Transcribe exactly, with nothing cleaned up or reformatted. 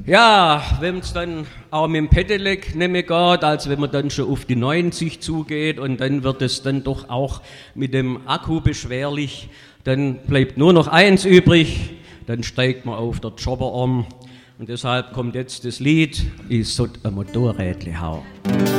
Ja, wenn es dann auch mit dem Pedelec nicht mehr geht, also wenn man dann schon auf die neunzig zugeht und dann wird es dann doch auch mit dem Akku beschwerlich, dann bleibt nur noch eins übrig, dann steigt man auf der Jobber um und deshalb kommt jetzt das Lied, ich sollt ein Motorrädle hau.